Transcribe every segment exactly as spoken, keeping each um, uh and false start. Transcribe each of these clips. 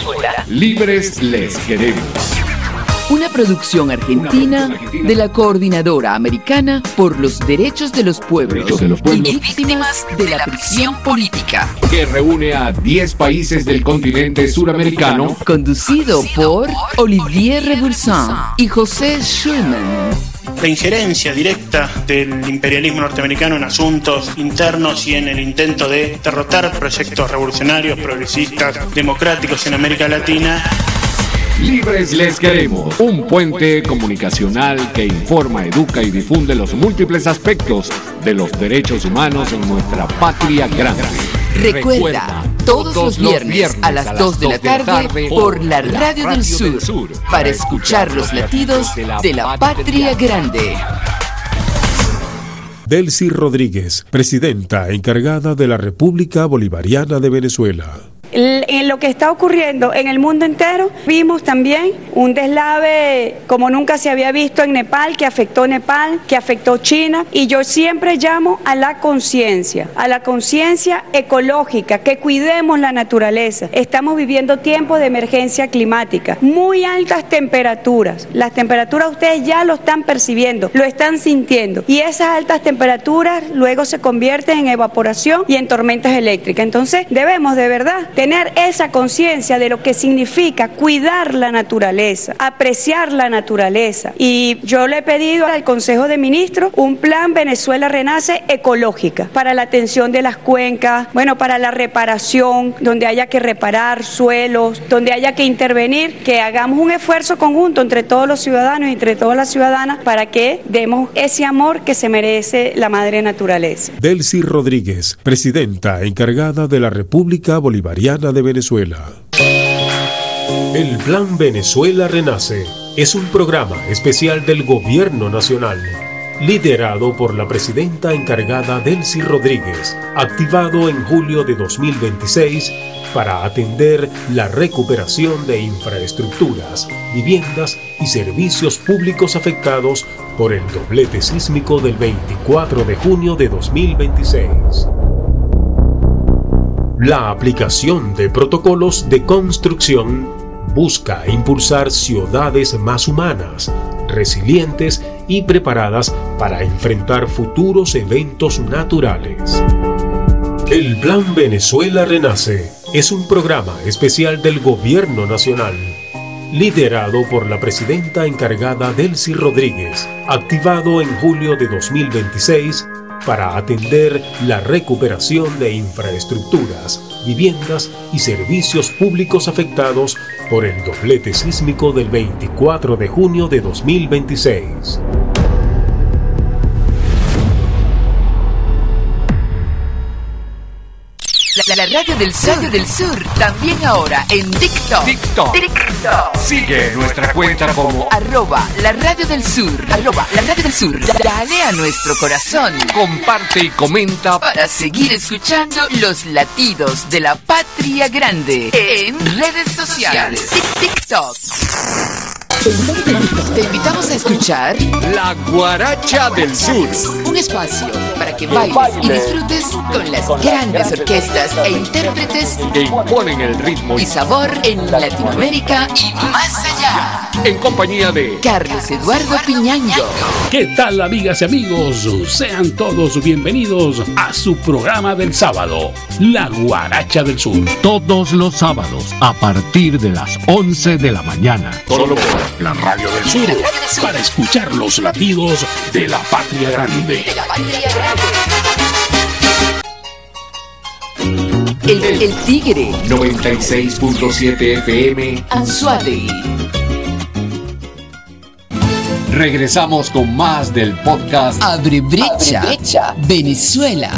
Venezuela. Libres les queremos. Una producción argentina de la Coordinadora Americana por los Derechos de los Pueblos y Víctimas de la Prisión Política, que reúne a diez países del continente suramericano, conducido por Olivier Rebulsin y José Schulman. La injerencia directa del imperialismo norteamericano en asuntos internos y en el intento de derrotar proyectos revolucionarios, progresistas, democráticos en América Latina. Libres les queremos. Un puente comunicacional que informa, educa y difunde los múltiples aspectos de los derechos humanos en nuestra patria grande. Recuerda, Recuerda todos, todos los viernes, viernes a las, a las dos de la tarde, tarde por la Radio, radio del, Sur, del Sur para escuchar los latidos de la, de la patria grande. Delcy Rodríguez, presidenta encargada de la República Bolivariana de Venezuela. En lo que está ocurriendo en el mundo entero, vimos también un deslave como nunca se había visto en Nepal, que afectó Nepal, que afectó China, y yo siempre llamo a la conciencia, a la conciencia ecológica, que cuidemos la naturaleza. Estamos viviendo tiempos de emergencia climática, muy altas temperaturas, las temperaturas ustedes ya lo están percibiendo, lo están sintiendo, y esas altas temperaturas luego se convierten en evaporación y en tormentas eléctricas. Entonces debemos de verdad tener esa conciencia de lo que significa cuidar la naturaleza, apreciar la naturaleza. Y yo le he pedido al Consejo de Ministros un plan Venezuela Renace ecológica para la atención de las cuencas, bueno, para la reparación, donde haya que reparar suelos, donde haya que intervenir, que hagamos un esfuerzo conjunto entre todos los ciudadanos y entre todas las ciudadanas para que demos ese amor que se merece la madre naturaleza. Delcy Rodríguez, presidenta encargada de la República Bolivariana de Venezuela. El Plan Venezuela Renace es un programa especial del Gobierno Nacional, liderado por la presidenta encargada Delcy Rodríguez, activado en julio de dos mil veintiséis para atender la recuperación de infraestructuras, viviendas y servicios públicos afectados por el doblete sísmico del veinticuatro de junio de dos mil veintiséis. La aplicación de protocolos de construcción busca impulsar ciudades más humanas, resilientes y preparadas para enfrentar futuros eventos naturales. El Plan Venezuela Renace es un programa especial del Gobierno Nacional, liderado por la presidenta encargada Delcy Rodríguez, activado en julio de dos mil veintiséis para atender la recuperación de infraestructuras, viviendas y servicios públicos afectados por el doblete sísmico del veinticuatro de junio de dos mil veintiséis. La, la radio del sur, radio del sur, también ahora en TikTok. TikTok. TikTok. Sigue nuestra cuenta como arroba la radio del sur. Arroba la radio del sur. Dale a nuestro corazón. Comparte y comenta para seguir escuchando los latidos de la patria grande en redes sociales. TikTok. Te invitamos a escuchar La Guaracha del Sur, un espacio para que bailes y disfrutes con las grandes orquestas e intérpretes que imponen el ritmo y sabor en Latinoamérica y más allá, en compañía de Carlos Eduardo Piñango. ¿Qué tal, amigas y amigos? Sean todos bienvenidos a su programa del sábado, La Guaracha del Sur. Todos los sábados a partir de las once de la mañana. Solo por la Radio del Sur, para escuchar los latidos de la patria grande. De la patria grande. El, el Tigre noventa y seis punto siete F M Anzoátegui. Regresamos con más del podcast Abre Brecha, Abre Brecha. Venezuela.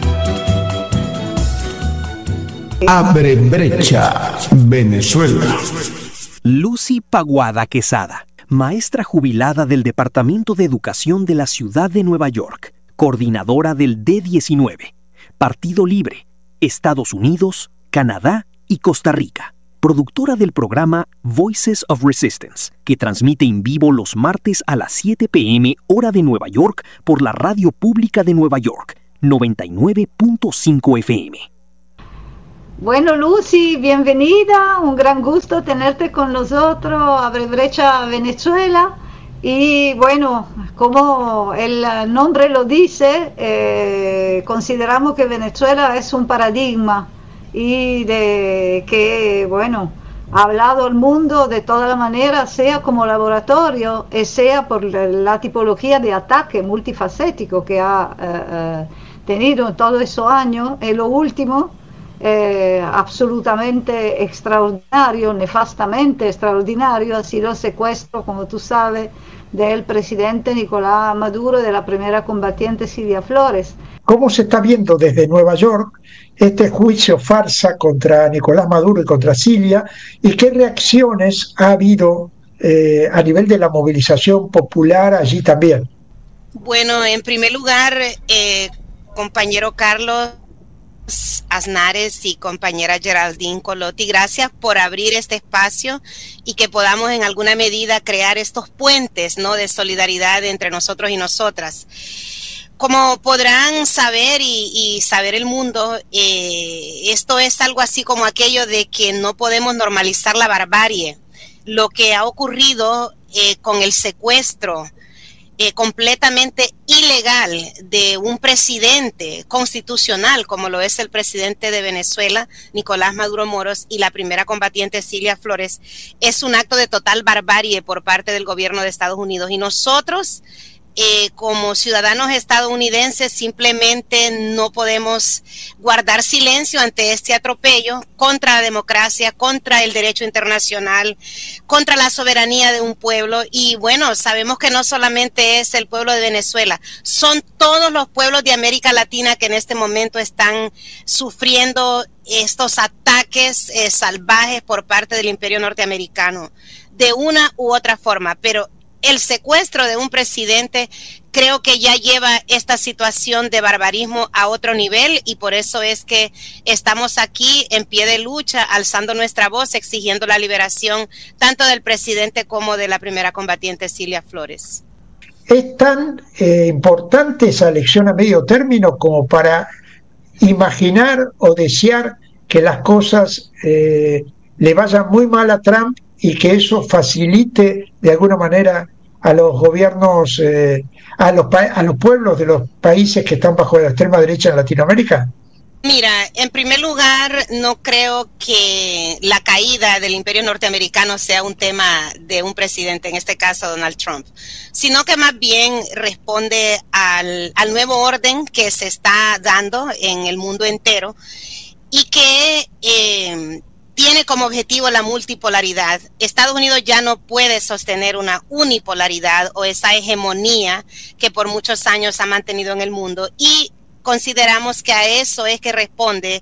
Abre Brecha, Venezuela. Lucy Paguada Quesada, maestra jubilada del Departamento de Educación de la Ciudad de Nueva York, coordinadora del D diecinueve, Partido Libre, Estados Unidos, Canadá y Costa Rica, productora del programa Voices of Resistance, que transmite en vivo los martes a las siete p m hora de Nueva York por la Radio Pública de Nueva York, noventa y nueve punto cinco F M. Bueno, Lucy, bienvenida, un gran gusto tenerte con nosotros, Abre Brecha Venezuela. Y bueno, como el nombre lo dice, eh, consideramos que Venezuela es un paradigma y de que, bueno, ha hablado el mundo de toda la manera, sea como laboratorio, sea por la, la tipología de ataque multifacético que ha eh, eh, tenido en todos esos años. En lo último, Eh, absolutamente extraordinario, nefastamente extraordinario, ha sido el secuestro, como tú sabes, del presidente Nicolás Maduro y de la primera combatiente Cilia Flores. ¿Cómo se está viendo desde Nueva York este juicio farsa contra Nicolás Maduro y contra Cilia, y qué reacciones ha habido eh, a nivel de la movilización popular allí también? Bueno, en primer lugar, eh, compañero Carlos Aznares y compañera Geraldine Colotti, gracias por abrir este espacio y que podamos en alguna medida crear estos puentes, ¿no?, de solidaridad entre nosotros y nosotras. Como podrán saber y, y saber el mundo, eh, esto es algo así como aquello de que no podemos normalizar la barbarie. Lo que ha ocurrido eh, con el secuestro Eh, completamente ilegal de un presidente constitucional como lo es el presidente de Venezuela, Nicolás Maduro Moros, y la primera combatiente Cilia Flores, es un acto de total barbarie por parte del gobierno de Estados Unidos, y nosotros Eh, como ciudadanos estadounidenses simplemente no podemos guardar silencio ante este atropello contra la democracia, contra el derecho internacional, contra la soberanía de un pueblo. Y bueno, sabemos que no solamente es el pueblo de Venezuela, son todos los pueblos de América Latina que en este momento están sufriendo estos ataques eh, salvajes por parte del imperio norteamericano de una u otra forma. Pero el secuestro de un presidente creo que ya lleva esta situación de barbarismo a otro nivel, y por eso es que estamos aquí en pie de lucha, alzando nuestra voz, exigiendo la liberación tanto del presidente como de la primera combatiente Cilia Flores. ¿Es tan eh, importante esa elección a medio término como para imaginar o desear que las cosas eh, le vayan muy mal a Trump y que eso facilite de alguna manera a los gobiernos, eh, a los a los pueblos de los países que están bajo la extrema derecha en Latinoamérica? Mira, en primer lugar, no creo que la caída del imperio norteamericano sea un tema de un presidente, en este caso Donald Trump, sino que más bien responde al, al nuevo orden que se está dando en el mundo entero y que eh, tiene como objetivo la multipolaridad. Estados Unidos ya no puede sostener una unipolaridad o esa hegemonía que por muchos años ha mantenido en el mundo, y consideramos que a eso es que responde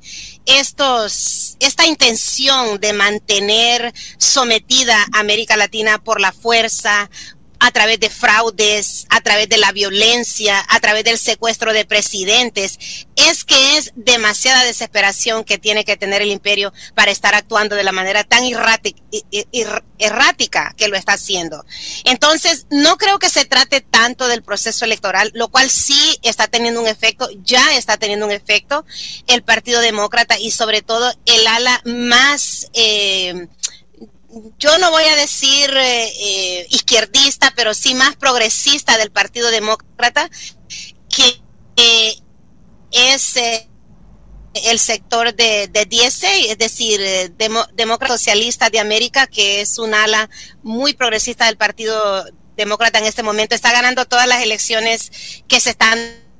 estos, esta intención de mantener sometida a América Latina por la fuerza, a través de fraudes, a través de la violencia, a través del secuestro de presidentes. Es que es demasiada desesperación que tiene que tener el imperio para estar actuando de la manera tan errática, errática que lo está haciendo. Entonces, no creo que se trate tanto del proceso electoral, lo cual sí está teniendo un efecto, ya está teniendo un efecto el Partido Demócrata y sobre todo el ala más... Eh, yo no voy a decir eh, eh, izquierdista, pero sí más progresista del Partido Demócrata, que eh, es eh, el sector de, de D S A, es decir, eh, Demo, Demócrata Socialista de América, que es un ala muy progresista del Partido Demócrata en este momento. Está ganando todas las elecciones que se están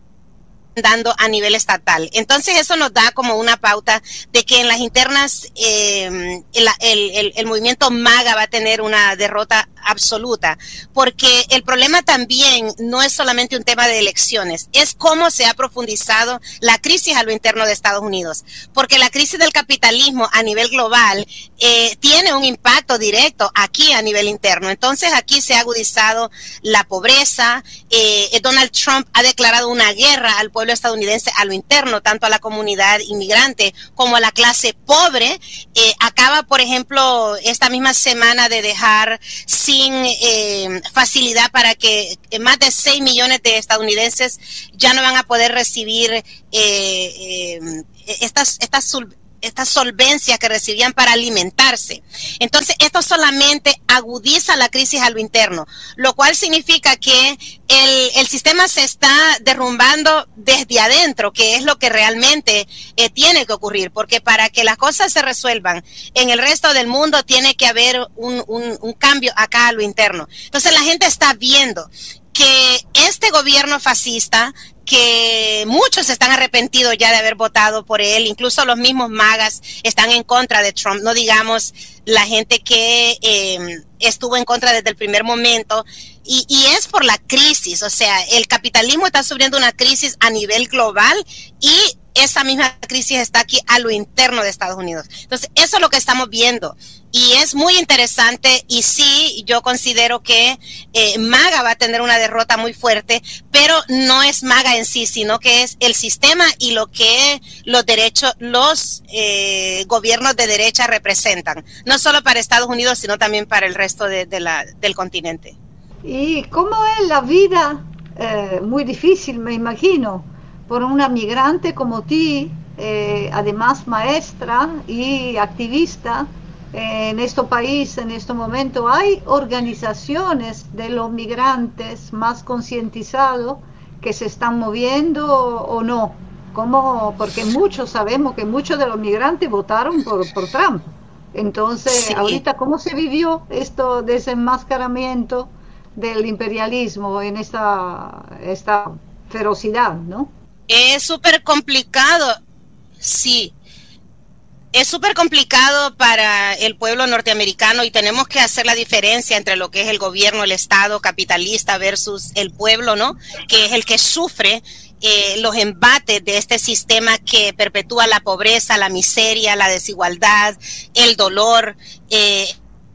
dando a nivel estatal. Entonces eso nos da como una pauta de que en las internas eh, el, el, el movimiento MAGA va a tener una derrota absoluta, porque el problema también no es solamente un tema de elecciones, es cómo se ha profundizado la crisis a lo interno de Estados Unidos, porque la crisis del capitalismo a nivel global eh, tiene un impacto directo aquí a nivel interno. Entonces aquí se ha agudizado la pobreza, eh, Donald Trump ha declarado una guerra al pueblo estadounidense a lo interno, tanto a la comunidad inmigrante como a la clase pobre. Eh, acaba, por ejemplo, esta misma semana de dejar sin eh, facilidad para que más de seis millones de estadounidenses ya no van a poder recibir eh, eh, estas, estas esta solvencia que recibían para alimentarse. Entonces, esto solamente agudiza la crisis a lo interno, lo cual significa que el, el sistema se está derrumbando desde adentro, que es lo que realmente eh, tiene que ocurrir, porque para que las cosas se resuelvan en el resto del mundo tiene que haber un, un, un cambio acá a lo interno. Entonces, la gente está viendo que este gobierno fascista, que muchos están arrepentidos ya de haber votado por él, incluso los mismos magas están en contra de Trump, no digamos la gente que eh, estuvo en contra desde el primer momento, y, y es por la crisis, o sea, el capitalismo está sufriendo una crisis a nivel global y esa misma crisis está aquí a lo interno de Estados Unidos. Entonces, eso es lo que estamos viendo. Y es muy interesante, y sí, yo considero que eh, MAGA va a tener una derrota muy fuerte, pero no es MAGA en sí, sino que es el sistema y lo que los derechos, los eh, gobiernos de derecha representan, no solo para Estados Unidos, sino también para el resto de, de la, del continente. ¿Y cómo es la vida? Eh, muy difícil, me imagino, por una migrante como ti, eh, además maestra y activista. En este país, en este momento, hay organizaciones de los migrantes más concientizados que se están moviendo o no. ¿Cómo? Porque muchos sabemos que muchos de los migrantes votaron por, por Trump. Entonces, sí. Ahorita, ¿cómo se vivió esto desenmascaramiento del imperialismo en esta, esta ferocidad, ¿no? Es súper complicado, sí. Es súper complicado para el pueblo norteamericano y tenemos que hacer la diferencia entre lo que es el gobierno, el Estado capitalista versus el pueblo, ¿no? Que es el que sufre eh, los embates de este sistema que perpetúa la pobreza, la miseria, la desigualdad, el dolor, eh,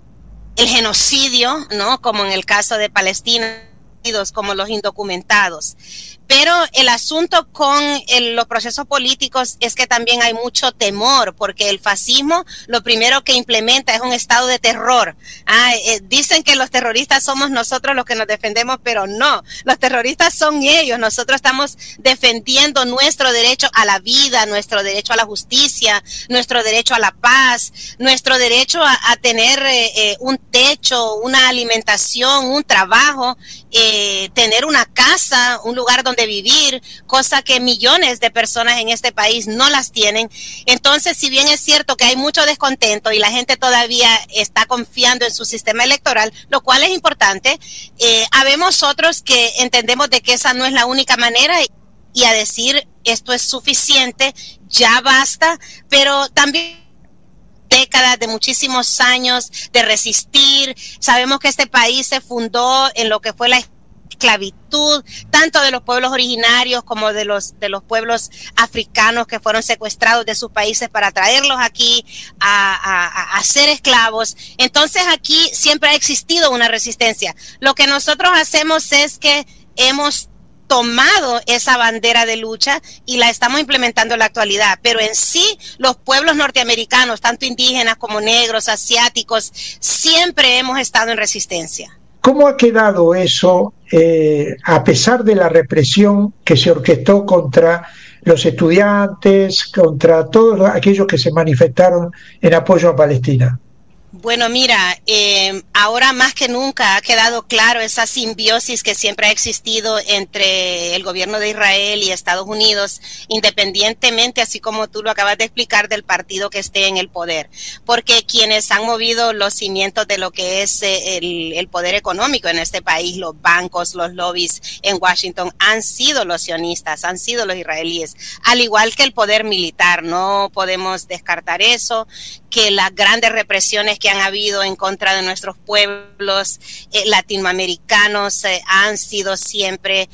el genocidio, ¿no? Como en el caso de Palestina, como los indocumentados. Pero el asunto con el, los procesos políticos es que también hay mucho temor, porque el fascismo lo primero que implementa es un estado de terror. Ah, eh, dicen que los terroristas somos nosotros los que nos defendemos, pero no, los terroristas son ellos. Nosotros estamos defendiendo nuestro derecho a la vida, nuestro derecho a la justicia, nuestro derecho a la paz, nuestro derecho a, a tener eh, eh, un techo, una alimentación, un trabajo, eh, tener una casa, un lugar donde de vivir, cosa que millones de personas en este país no las tienen. Entonces, si bien es cierto que hay mucho descontento y la gente todavía está confiando en su sistema electoral, lo cual es importante, eh, habemos otros que entendemos de que esa no es la única manera y a decir esto es suficiente, ya basta, pero también décadas de muchísimos años de resistir. Sabemos que este país se fundó en lo que fue la esclavitud, tanto de los pueblos originarios como de los de los pueblos africanos que fueron secuestrados de sus países para traerlos aquí a, a, a ser esclavos. Entonces aquí siempre ha existido una resistencia. Lo que nosotros hacemos es que hemos tomado esa bandera de lucha y la estamos implementando en la actualidad, pero en sí los pueblos norteamericanos, tanto indígenas como negros, asiáticos, siempre hemos estado en resistencia. ¿Cómo ha quedado eso eh, a pesar de la represión que se orquestó contra los estudiantes, contra todos aquellos que se manifestaron en apoyo a Palestina? Bueno, mira, eh, ahora más que nunca ha quedado claro esa simbiosis que siempre ha existido entre el gobierno de Israel y Estados Unidos, independientemente, así como tú lo acabas de explicar, del partido que esté en el poder. Porque quienes han movido los cimientos de lo que es eh, el, el poder económico en este país, los bancos, los lobbies en Washington, han sido los sionistas, han sido los israelíes, al igual que el poder militar. No podemos descartar eso, que las grandes represiones que han habido en contra de nuestros pueblos eh, latinoamericanos eh, han sido siempre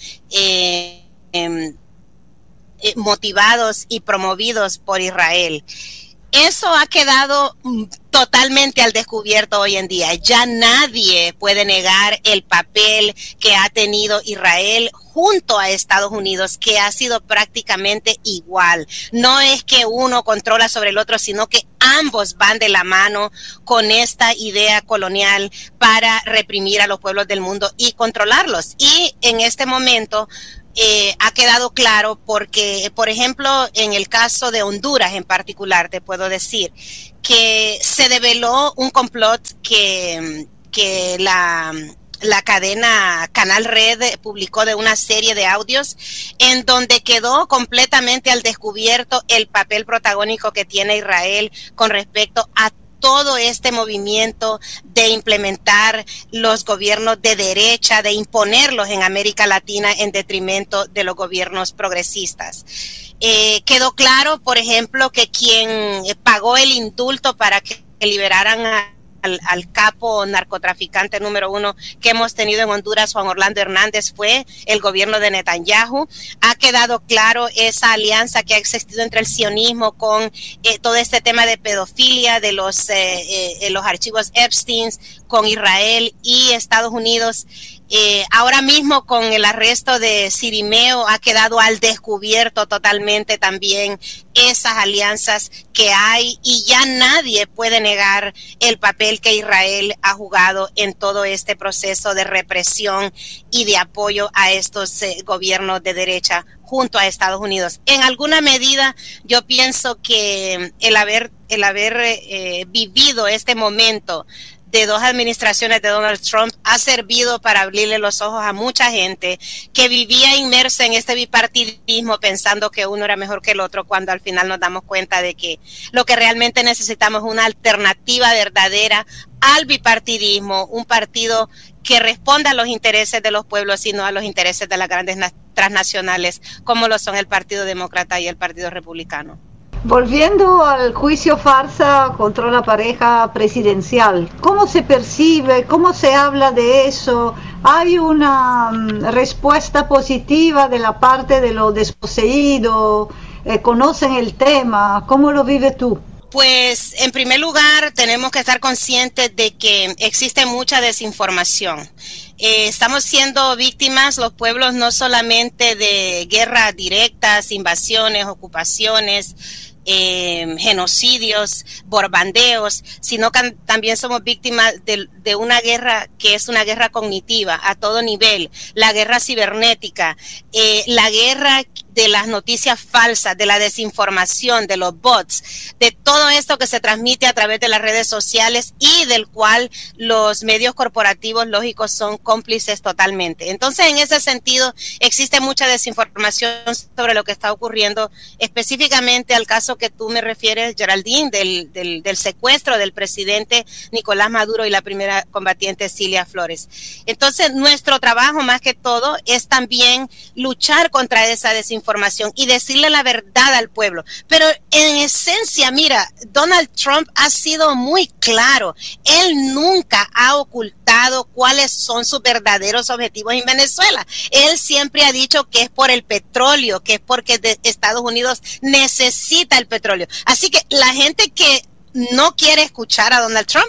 eh, eh, eh, motivados y promovidos por Israel. Eso ha quedado totalmente al descubierto hoy en día. Ya nadie puede negar el papel que ha tenido Israel junto a Estados Unidos, que ha sido prácticamente igual. No es que uno controla sobre el otro, sino que ambos van de la mano con esta idea colonial para reprimir a los pueblos del mundo y controlarlos. Y en este momento, eh, ha quedado claro porque, por ejemplo, en el caso de Honduras en particular, te puedo decir que se develó un complot que, que la... la cadena Canal Red publicó de una serie de audios en donde quedó completamente al descubierto el papel protagónico que tiene Israel con respecto a todo este movimiento de implementar los gobiernos de derecha, de imponerlos en América Latina en detrimento de los gobiernos progresistas. Eh, quedó claro, por ejemplo, que quien pagó el indulto para que liberaran a Al, al capo narcotraficante número uno que hemos tenido en Honduras, Juan Orlando Hernández, fue el gobierno de Netanyahu. Ha quedado claro esa alianza que ha existido entre el sionismo con eh, todo este tema de pedofilia, de los, eh, eh, los archivos Epstein con Israel y Estados Unidos. Eh, ahora mismo con el arresto de Cirimeo ha quedado al descubierto totalmente también esas alianzas que hay y ya nadie puede negar el papel que Israel ha jugado en todo este proceso de represión y de apoyo a estos eh, gobiernos de derecha junto a Estados Unidos. En alguna medida yo pienso que el haber, el haber eh, vivido este momento de dos administraciones de Donald Trump ha servido para abrirle los ojos a mucha gente que vivía inmersa en este bipartidismo pensando que uno era mejor que el otro, cuando al final nos damos cuenta de que lo que realmente necesitamos es una alternativa verdadera al bipartidismo, un partido que responda a los intereses de los pueblos y no a los intereses de las grandes transnacionales como lo son el Partido Demócrata y el Partido Republicano. Volviendo al juicio farsa contra la pareja presidencial, ¿cómo se percibe? ¿Cómo se habla de eso? ¿Hay una um, respuesta positiva de la parte de los desposeídos? Eh, ¿Conocen el tema? ¿Cómo lo vives tú? Pues, en primer lugar, tenemos que estar conscientes de que existe mucha desinformación. Eh, estamos siendo víctimas, los pueblos, no solamente de guerras directas, invasiones, ocupaciones, Eh, genocidios, bombardeos, sino que también somos víctimas de, de una guerra que es una guerra cognitiva a todo nivel, la guerra cibernética, eh, la guerra de las noticias falsas, de la desinformación, de los bots, de todo esto que se transmite a través de las redes sociales y del cual los medios corporativos lógicos son cómplices totalmente. Entonces, en ese sentido, existe mucha desinformación sobre lo que está ocurriendo, específicamente al caso que tú me refieres, Geraldine, del, del, del secuestro del presidente Nicolás Maduro y la primera combatiente Cilia Flores. Entonces, nuestro trabajo más que todo es también luchar contra esa desinformación información y decirle la verdad al pueblo. Pero en esencia, mira, Donald Trump ha sido muy claro. Él nunca ha ocultado cuáles son sus verdaderos objetivos en Venezuela. Él siempre ha dicho que es por el petróleo, que es porque de Estados Unidos necesita el petróleo. Así que la gente que no quiere escuchar a Donald Trump,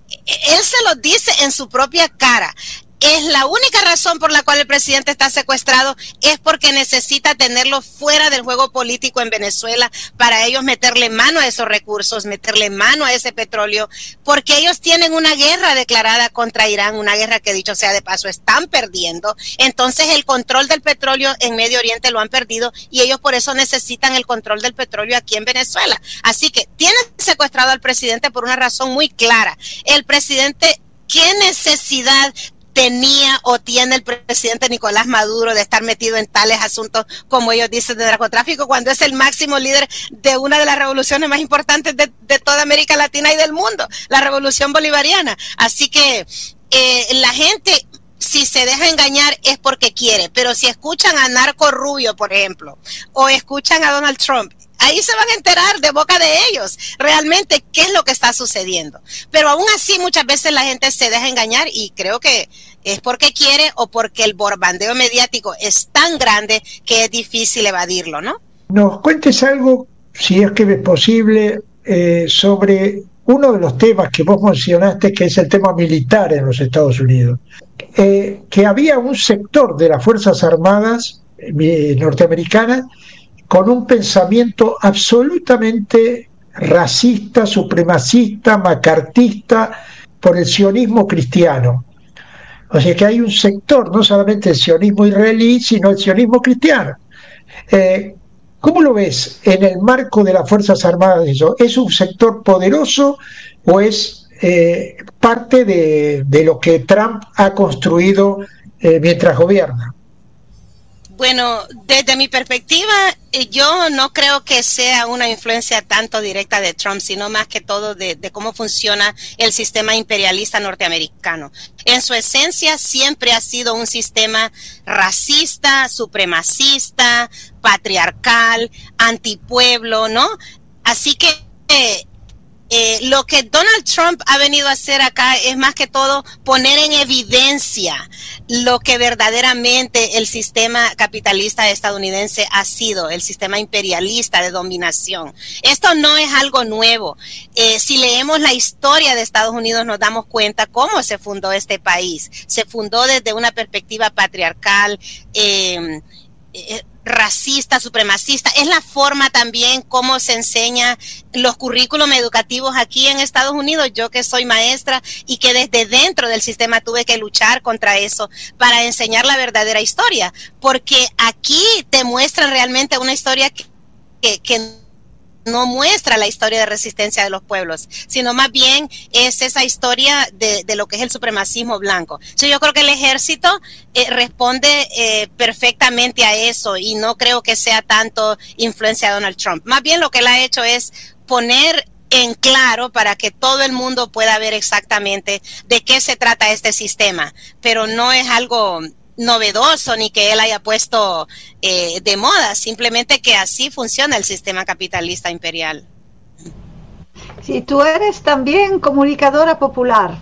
él se lo dice en su propia cara. Es la única razón por la cual el presidente está secuestrado, es porque necesita tenerlo fuera del juego político en Venezuela para ellos meterle mano a esos recursos, meterle mano a ese petróleo, porque ellos tienen una guerra declarada contra Irán, una guerra que dicho sea de paso están perdiendo. Entonces el control del petróleo en Medio Oriente lo han perdido y ellos por eso necesitan el control del petróleo aquí en Venezuela. Así que tienen secuestrado al presidente por una razón muy clara. El presidente, ¿qué necesidad tenía o tiene el presidente Nicolás Maduro de estar metido en tales asuntos como ellos dicen de narcotráfico, cuando es el máximo líder de una de las revoluciones más importantes de, de toda América Latina y del mundo, la revolución bolivariana? Así que eh, la gente, si se deja engañar es porque quiere, pero si escuchan a Narco Rubio, por ejemplo, o escuchan a Donald Trump, ahí se van a enterar de boca de ellos realmente qué es lo que está sucediendo. Pero aún así muchas veces la gente se deja engañar y creo que es porque quiere o porque el bombardeo mediático es tan grande que es difícil evadirlo, ¿no? Nos cuentes algo, si es que es posible, eh, sobre uno de los temas que vos mencionaste, que es el tema militar en los Estados Unidos. Eh, que había un sector de las Fuerzas Armadas eh, norteamericanas con un pensamiento absolutamente racista, supremacista, macartista, por el sionismo cristiano. O sea que hay un sector, no solamente el sionismo israelí, sino el sionismo cristiano. Eh, ¿Cómo lo ves en el marco de las Fuerzas Armadas? Eso? ¿Es un sector poderoso o es eh, parte de, de lo que Trump ha construido eh, mientras gobierna? Bueno, desde mi perspectiva, yo no creo que sea una influencia tanto directa de Trump, sino más que todo de, de cómo funciona el sistema imperialista norteamericano. En su esencia siempre ha sido un sistema racista, supremacista, patriarcal, antipueblo, ¿no? Así que eh, eh, lo que Donald Trump ha venido a hacer acá es más que todo poner en evidencia lo que verdaderamente el sistema capitalista estadounidense ha sido, el sistema imperialista de dominación. Esto no es algo nuevo. Eh, si leemos la historia de Estados Unidos nos damos cuenta cómo se fundó este país. Se fundó desde una perspectiva patriarcal, eh, eh, racista, supremacista. Es la forma también como se enseña los currículums educativos aquí en Estados Unidos. Yo que soy maestra y que desde dentro del sistema tuve que luchar contra eso para enseñar la verdadera historia, porque aquí te muestran realmente una historia que, que, que no muestra la historia de resistencia de los pueblos, sino más bien es esa historia de, de lo que es el supremacismo blanco. So, yo creo que el ejército eh, responde eh, perfectamente a eso y no creo que sea tanto influencia de Donald Trump. Más bien lo que él ha hecho es poner en claro para que todo el mundo pueda ver exactamente de qué se trata este sistema, pero no es algo novedoso ni que él haya puesto eh, de moda, simplemente que así funciona el sistema capitalista imperial. Si tú eres también comunicadora popular,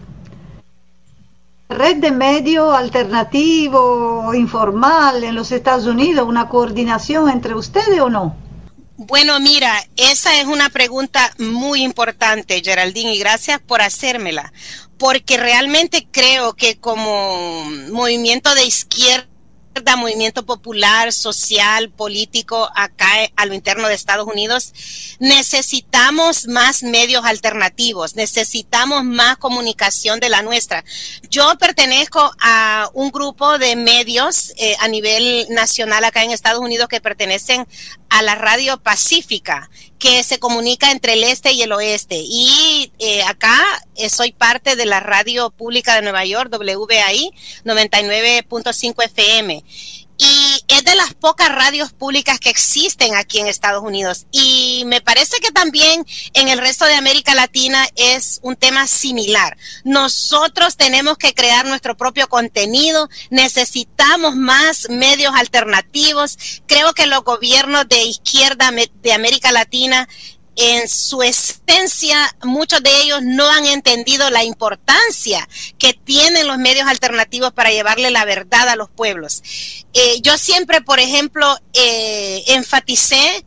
red de medio alternativo, informal en los Estados Unidos, ¿una coordinación entre ustedes o no? Bueno, mira, esa es una pregunta muy importante, Geraldine, y gracias por hacérmela, porque realmente creo que como movimiento de izquierda, movimiento popular, social, político, acá a lo interno de Estados Unidos, necesitamos más medios alternativos, necesitamos más comunicación de la nuestra. Yo pertenezco a un grupo de medios eh, a nivel nacional acá en Estados Unidos que pertenecen a la Radio Pacífica, que se comunica entre el este y el oeste. Y eh, acá eh, soy parte de la Radio Pública de Nueva York, W A I noventa y nueve punto cinco F M. Y es de las pocas radios públicas que existen aquí en Estados Unidos. Y me parece que también en el resto de América Latina es un tema similar. Nosotros tenemos que crear nuestro propio contenido, necesitamos más medios alternativos. Creo que los gobiernos de izquierda de América Latina, en su esencia, muchos de ellos no han entendido la importancia que tienen los medios alternativos para llevarle la verdad a los pueblos. Eh, yo siempre, por ejemplo, eh, enfaticé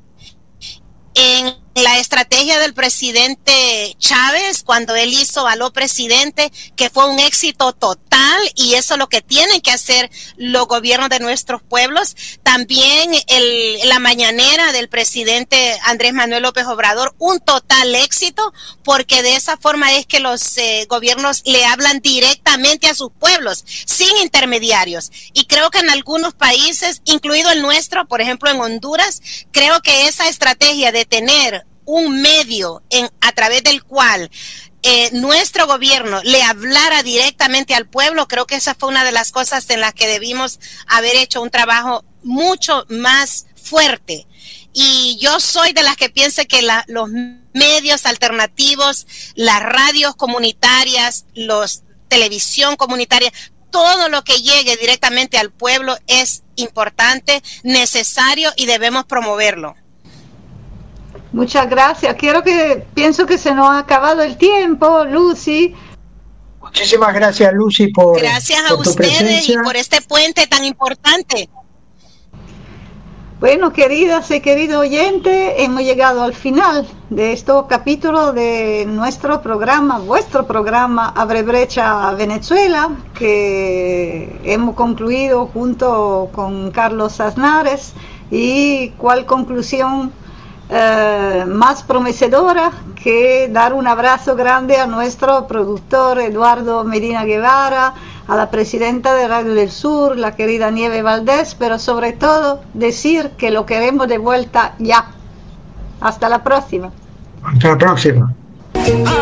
en la estrategia del presidente Chávez cuando él hizo Aló Presidente, que fue un éxito total, y eso es lo que tienen que hacer los gobiernos de nuestros pueblos. También el, la mañanera del presidente Andrés Manuel López Obrador, un total éxito, porque de esa forma es que los eh, gobiernos le hablan directamente a sus pueblos, sin intermediarios. Y creo que en algunos países, incluido el nuestro, por ejemplo en Honduras, creo que esa estrategia de tener un medio en, a través del cual eh, nuestro gobierno le hablara directamente al pueblo, creo que esa fue una de las cosas en las que debimos haber hecho un trabajo mucho más fuerte. Y yo soy de las que piensa que la, los medios alternativos, las radios comunitarias, los televisión comunitaria, todo lo que llegue directamente al pueblo es importante, necesario y debemos promoverlo. Muchas gracias. Quiero que, pienso que se nos ha acabado el tiempo, Lucy. Muchísimas gracias, Lucy, por Gracias a por tu ustedes presencia. y por este puente tan importante. Bueno, queridas y queridos oyentes, hemos llegado al final de este capítulo de nuestro programa, vuestro programa Abre Brecha Venezuela, que hemos concluido junto con Carlos Aznares. Y cuál conclusión eh, más prometedora que dar un abrazo grande a nuestro productor Eduardo Medina Guevara, a la presidenta de Radio del Sur, la querida Nieve Valdés, pero sobre todo decir que lo queremos de vuelta ya. Hasta la próxima. Hasta la próxima.